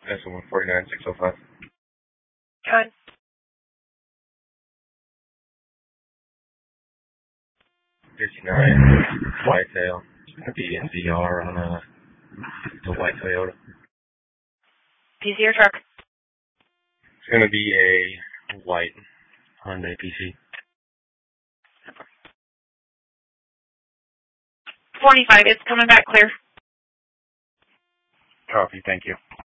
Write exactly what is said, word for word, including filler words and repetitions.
S one forty-nine six oh five. John. fifty-nine, Whitetail. It's going to be in V R on a, the white Toyota. P C or truck? It's going to be a white Hyundai P C. forty-five, it's coming back clear. Copy, thank you.